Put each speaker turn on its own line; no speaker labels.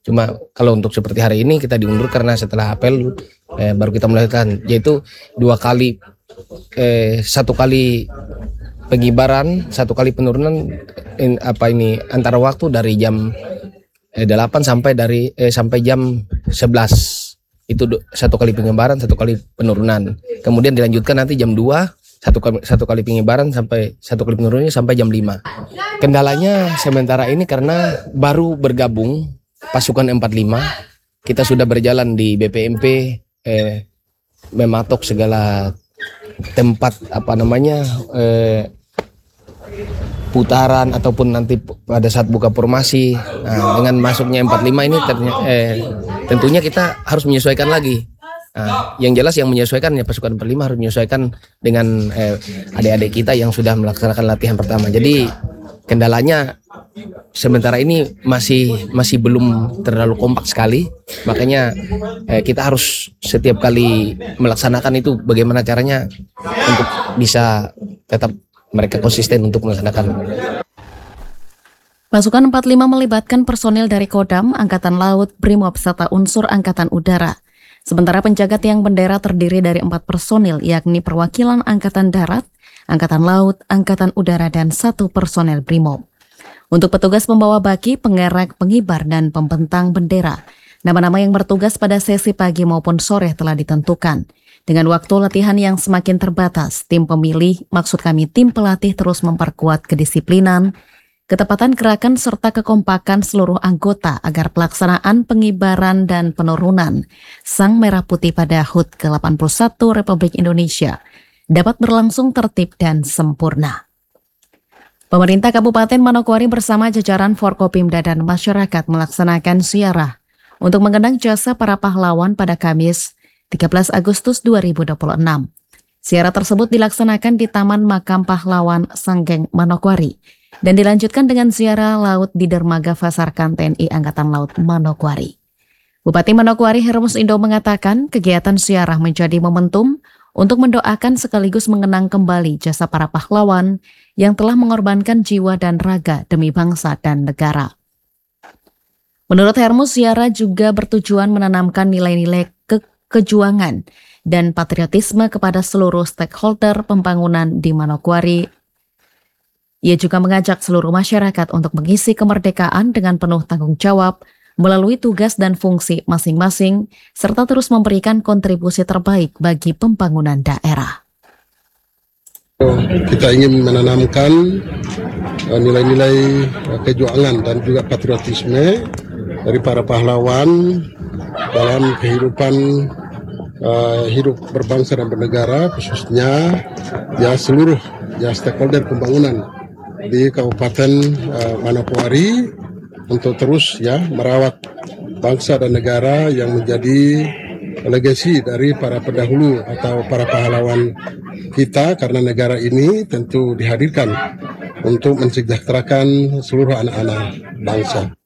Cuma kalau untuk seperti hari ini kita diundur karena setelah apel baru kita melakukan, yaitu 2 kali, 1 kali pengibaran, 1 kali penurunan antara waktu dari jam 8 sampai jam 11. Itu 1 kali pengibaran, 1 kali penurunan. Kemudian dilanjutkan nanti jam 2, 1 kali pengibaran sampai 1 kali penurunannya sampai jam 5. Kendalanya sementara ini karena baru bergabung pasukan 45, kita sudah berjalan di BPMP, mematok segala tempat putaran ataupun nanti pada saat buka formasi. Nah, dengan masuknya 45 ini tentunya kita harus menyesuaikan lagi. Yang jelas yang menyesuaikan ya pasukan 45 harus menyesuaikan dengan adik-adik kita yang sudah melaksanakan latihan pertama. Jadi kendalanya sementara ini masih belum terlalu kompak sekali. Makanya kita harus setiap kali melaksanakan itu bagaimana caranya untuk bisa tetap mereka konsisten untuk melaksanakan.
Pasukan 45 melibatkan personil dari Kodam, Angkatan Laut, Brimob, serta unsur Angkatan Udara. Sementara penjaga tiang bendera terdiri dari 4 personil, yakni perwakilan Angkatan Darat, Angkatan Laut, Angkatan Udara, dan 1 personel Brimob. Untuk petugas pembawa baki, pengerek, pengibar, dan pembentang bendera, nama-nama yang bertugas pada sesi pagi maupun sore telah ditentukan. Dengan waktu latihan yang semakin terbatas, tim pemilih, maksud kami tim pelatih terus memperkuat kedisiplinan, ketepatan gerakan serta kekompakan seluruh anggota agar pelaksanaan pengibaran dan penurunan Sang Merah Putih pada HUT ke-81 Republik Indonesia dapat berlangsung tertib dan sempurna. Pemerintah Kabupaten Manokwari bersama jajaran Forkopimda dan masyarakat melaksanakan ziarah untuk mengenang jasa para pahlawan pada Kamis 13 Agustus 2026. Ziarah tersebut dilaksanakan di Taman Makam Pahlawan Sanggeng Manokwari dan dilanjutkan dengan ziarah laut di Dermaga Fasarkan TNI Angkatan Laut Manokwari. Bupati Manokwari Hermus Indo mengatakan kegiatan ziarah menjadi momentum untuk mendoakan sekaligus mengenang kembali jasa para pahlawan yang telah mengorbankan jiwa dan raga demi bangsa dan negara. Menurut Hermus, ziarah juga bertujuan menanamkan nilai-nilai kejuangan dan patriotisme kepada seluruh stakeholder pembangunan di Manokwari. Ia juga mengajak seluruh masyarakat untuk mengisi kemerdekaan dengan penuh tanggung jawab melalui tugas dan fungsi masing-masing, serta terus memberikan kontribusi terbaik bagi pembangunan daerah.
Kita ingin menanamkan nilai-nilai kejuangan dan juga patriotisme dari para pahlawan dalam kehidupan hidup berbangsa dan bernegara, khususnya seluruh stakeholder pembangunan di Kabupaten Manokwari untuk terus merawat bangsa dan negara yang menjadi legasi dari para pendahulu atau para pahlawan kita, karena negara ini tentu dihadirkan untuk mensejahterakan seluruh anak-anak bangsa.